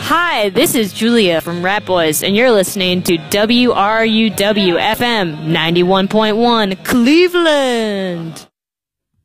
Hi, this is Julia from Rat Boys, and you're listening to WRUW FM 91.1 Cleveland.